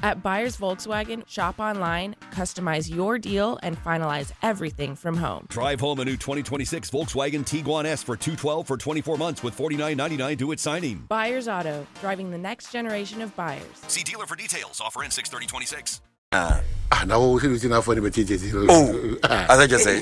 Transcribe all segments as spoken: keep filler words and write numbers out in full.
At Buyers Volkswagen, shop online, customize your deal, and finalize everything from home. Drive home a new twenty twenty-six Volkswagen Tiguan S for two hundred twelve for twenty-four months with forty-nine ninety-nine due at signing. Buyers Auto, driving the next generation of buyers. See dealer for details. Offer in six thirty twenty-six. Ah, uh, now who's enough for the material? Oh, as I just say.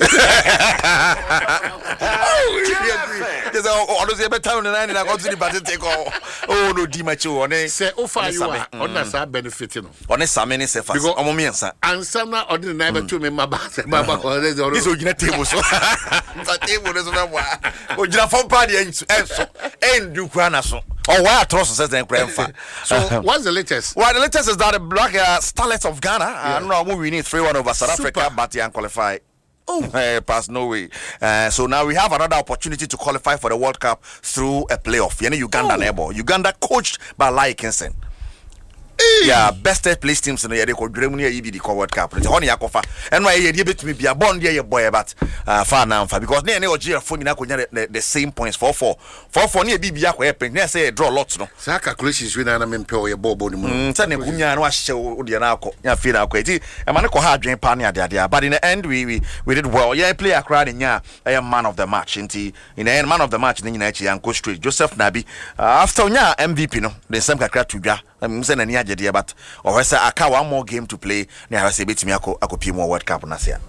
There's all those ever town and I got to the battle take all. Oh, no, Dimacho on a say, oh, far you are on us are benefiting. On a salmon is a fast on me, sir. And some now on the never to me, my bath, my bath, this will get a table. So, a table is not one. Oh, you're from party and do Granaso. Oh, why trust says then grandfather. So, what's the latest? Well, the latest is that the Black uh, Starlets of Ghana, yeah. I don't know, we need three one over South Super. Africa, but and qualify. Oh, uh, past Norway. Uh, so now we have another opportunity to qualify for the World Cup through a playoff. You know, Uganda, oh. neighbor. Uganda coached by Lai Kinson. Yeah, best place teams in the year called Germany E B D World Cup. It's only Yakofa. And why you debate me be a bond here, boy, but uh, far now, because near Nigeria for me now the same points four four. four four near B B A happen. Near say draw lots no. Sa calculations when I'm in Pio Bobo. Mm, Tane Kunya and wash Udianako, Yafina Queti, and Manako had Jane Pania there. But in the end, we we, we did well. Yeah, play a crowd in ya, I am man of the match. In the end, man of the match in the United and Coach Street, Joseph Nabi. Uh, after Nya M V P, no, the same crack to ya. I'm saying any idea, but or say I can one more game to play. Now I say bit me ako ako P more World Cup na sia.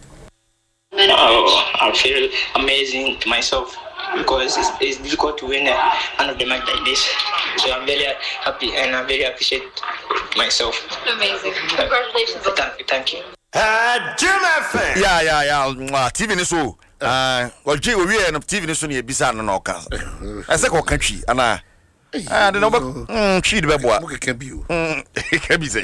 Oh, I feel amazing to myself because it's, it's difficult to win a one of the match like this. So I'm very happy and I very appreciate myself. Amazing! Congratulations! Thank you, thank you. Uh, Jim F. Yeah, yeah, yeah. T V ni so. Uh, well, J we and T V ni so ni ebisa no no ka. I say ko country ana. Ah, the number mm she the beboa. It can be you. It can be say.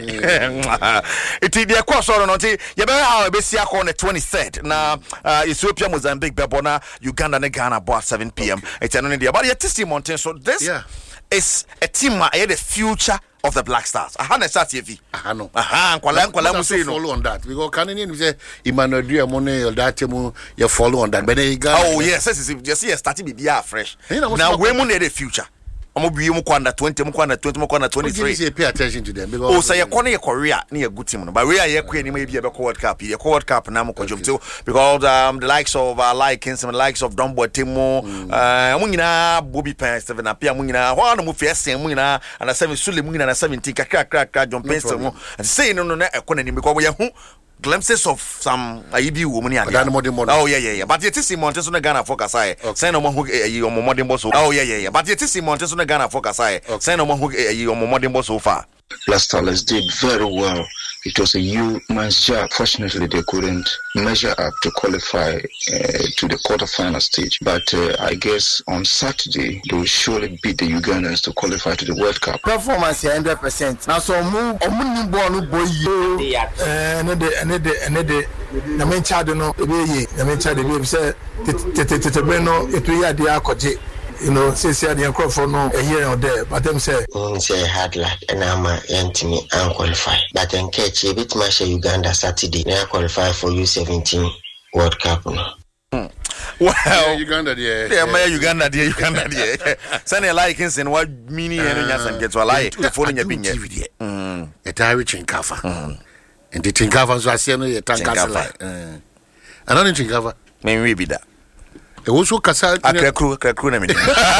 It is the course on until you better how be see on the twenty-third. Now, uh Ethiopia, Mozambique, Bebona, Uganda and Ghana about seven p.m. It's an India. But your testimony so this yeah. is a team I the future of the Black Stars. Aha na start T V. Aha no. Aha, kwala kwala mu say no. Follow on that because Canadian say Emmanuel Duamone that team you follow on that. But then oh yes, yes, yes, yes, starting be fresh. Now we mu the future. I'm be mu kwanda twenty mu kwanda twenty mu kwanda twenty-three. You pay attention to them because oh say you corner your Korea na good team no but we are here kwa ni ma be World Cup the World Cup na mu kojom too because um the likes of uh, like Kinson the likes of Dombo Timo uh mu nyina Bobby Pen seven apia mu nyina ho na mu fiese mu nyina and seven Sule mu nyina na seventeen kakra kakra John Penson mu say no no na ekona ni because we hu glimpses of some Ibi woman here. Oh yeah yeah yeah. But it is in Montesano Ghana focus I. Say no more who you on modern boss. Oh yeah yeah yeah. But it is in Montesano Ghana focus I. Say no more who you on modern boss so far. Black Starlets did very well. It was a huge job. Fortunately, they couldn't measure up to qualify uh, to the quarterfinal stage. But uh, I guess on Saturday, they will surely beat the Ugandans to qualify to the World Cup. Performance one hundred percent. Now, so move. I'm going boy. And the and the and the the main child no the main child the say the the Beno it we are the Akoje. You know, say say the for no a year or there, but them say mm, say hard luck and I'm a Antony and qualify. But then catch a bit much Uganda Saturday. Now qualify for U seventeen World Cup. No? Hmm. Well, yeah, Uganda, yeah, yeah, yeah, Uganda, yeah, Uganda, yeah. Send a like and what mini and and get to lie. The phone in your opinion. Hmm. A Irish Chinkafa. And the Chinkafas are saying a Tankasa. And I don't Chinkava. Maybe be that. It was so Casa. I can crew, can crew, I mean.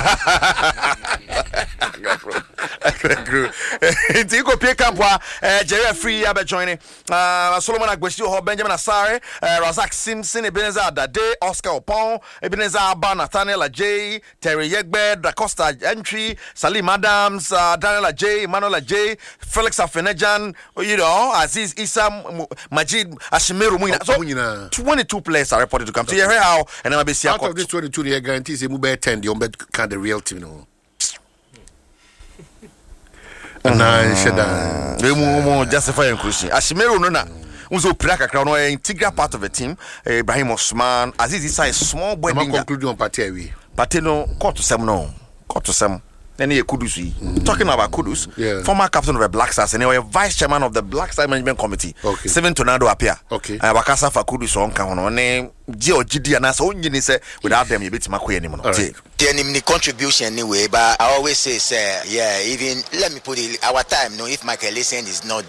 It's Iko Piekapwa, Jerry Free, Abe joining, uh, Solomon Aguesio, Benjamin Asare, Razak Simpson, Ebenezer Dade, Oscar Opon, Ebenezer Abba, Nathaniel Ajay, Terry Yegbed, Da Costa Entry, Salim Adams, uh, Daniel Ajay, Emmanuel Ajay, Felix Afenejan, you know, Aziz Issa, Majid Ashimiru Muina. So twenty-two players are reported to come to your how, and I'm out of this twenty-two, they guarantees they move by ten, the Umbed can the real team. No. Na sheda we mo justify inclusion Ashimero no na unzo praka kra no integral part of the team. Ibrahim Osman Aziz Issa is small boy danger conclude on party we party no court to sem no court to sem any Kudus we talking about Kudus yeah. Former captain of the Black Stars and he was vice chairman of the Black Star Management Committee. Okay. Seven Tornado appear. Okay. I wakasa for Kudus on kan no name Gio Gidi and so you say without them you bit makoye anymore. The contribution anyway, but I always say, say, yeah, even let me put it our time. No, if Michael Essien is not